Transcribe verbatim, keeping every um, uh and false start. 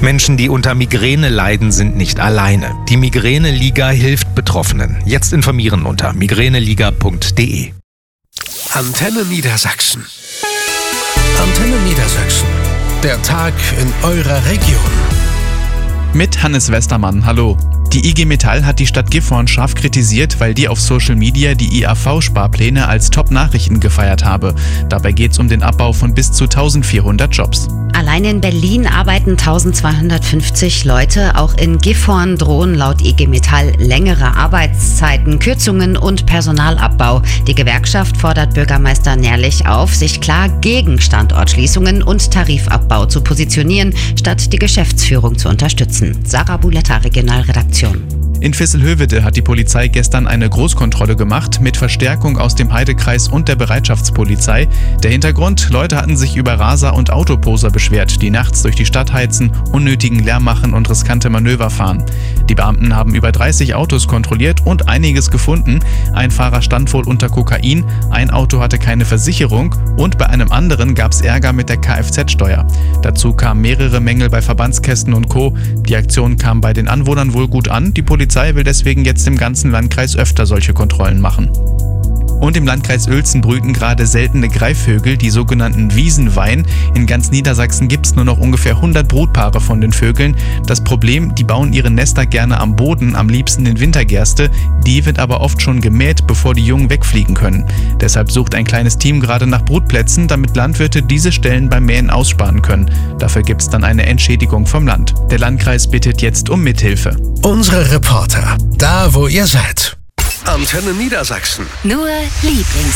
Menschen, die unter Migräne leiden, sind nicht alleine. Die Migräne-Liga hilft Betroffenen. Jetzt informieren unter migräneliga punkt de. Antenne Niedersachsen. Antenne Niedersachsen. Der Tag in eurer Region. Mit Hannes Westermann, hallo. Die I G Metall hat die Stadt Gifhorn scharf kritisiert, weil die auf Social Media die I A V-Sparpläne als Top-Nachrichten gefeiert habe. Dabei geht es um den Abbau von bis zu eintausendvierhundert Jobs. Allein in Berlin arbeiten eintausendzweihundertfünfzig Leute. Auch in Gifhorn drohen laut I G Metall längere Arbeitszeiten, Kürzungen und Personalabbau. Die Gewerkschaft fordert Bürgermeister Nährlich auf, sich klar gegen Standortschließungen und Tarifabbau zu positionieren, statt die Geschäftsführung zu unterstützen. Sarah Buletta, Regionalredaktion. In Visselhövede hat die Polizei gestern eine Großkontrolle gemacht mit Verstärkung aus dem Heidekreis und der Bereitschaftspolizei. Der Hintergrund: Leute hatten sich über Raser und Autoposer beschwert, die nachts durch die Stadt heizen, unnötigen Lärm machen und riskante Manöver fahren. Die Beamten haben über dreißig Autos kontrolliert und einiges gefunden. Ein Fahrer stand wohl unter Kokain, ein Auto hatte keine Versicherung und bei einem anderen gab es Ärger mit der Kfz-Steuer. Dazu kamen mehrere Mängel bei Verbandskästen und Co. Die Aktion kam bei den Anwohnern wohl gut an. Die Polizei will deswegen jetzt im ganzen Landkreis öfter solche Kontrollen machen. Und im Landkreis Uelzen brüten gerade seltene Greifvögel, die sogenannten Wiesenwein. In ganz Niedersachsen gibt es nur noch ungefähr hundert Brutpaare von den Vögeln. Das Problem: die bauen ihre Nester gerne am Boden, am liebsten in Wintergerste. Die wird aber oft schon gemäht, bevor die Jungen wegfliegen können. Deshalb sucht ein kleines Team gerade nach Brutplätzen, damit Landwirte diese Stellen beim Mähen aussparen können. Dafür gibt es dann eine Entschädigung vom Land. Der Landkreis bittet jetzt um Mithilfe. Unsere Reporter, da wo ihr seid. Antenne Niedersachsen. Nur Lieblings